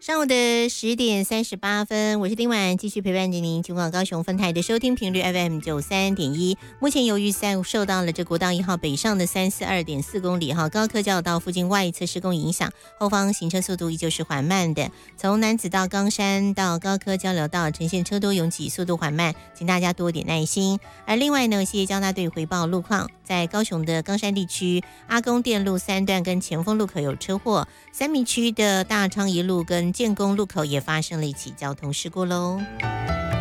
上午的10:38，我是丁婉，继续陪伴着您，尽管高雄分台的收听频率 FM93.1。目前由于受到了这国道1号北上的342.4公里高科交流道附近外侧施工影响，后方行车速度依旧是缓慢的。从楠梓到冈山到高科交流道呈现车多拥挤，速度缓慢，请大家多点耐心。而另外呢，谢谢交大队回报路况，在高雄的冈山地区阿公店路3段跟前锋路口有车祸，三民区的大昌一路跟建工路口也发生了一起交通事故喽。